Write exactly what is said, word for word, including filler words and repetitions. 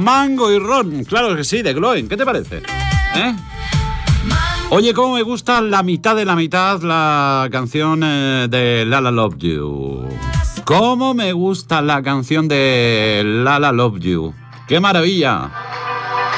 Mango y ron, claro que sí, de Gloin. ¿Qué te parece? ¿Eh? Oye, cómo me gusta la mitad de la mitad la canción eh, de Lala Love You. Cómo me gusta la canción de Lala Love You. ¡Qué maravilla!